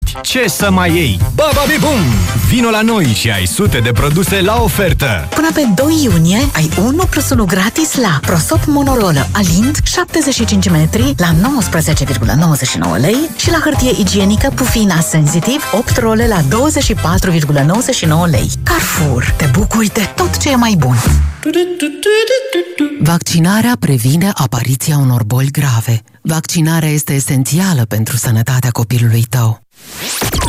găsești. Ce să mai iei? Bababi Boom! Vino la noi și ai sute de produse la ofertă. Până pe 2 iunie ai 1 plus 1 gratis la prosop monorolă Alind 75 metri la 19,99 lei și la hârtie igienică Pufina Sensitive 8 role la 24,99 lei. Carrefour, te bucuri de tot ce e mai bun. Vaccinarea previne apariția unor boli grave. Vaccinarea este esențială pentru sănătatea copilului tău.